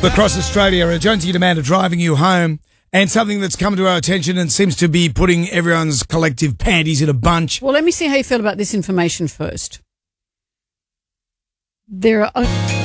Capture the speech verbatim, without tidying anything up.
Across Australia, a Jonesy demand of driving you home, and something that's come to our attention and seems to be putting everyone's collective panties in a bunch. Well, let me see how you feel about this information first. There are...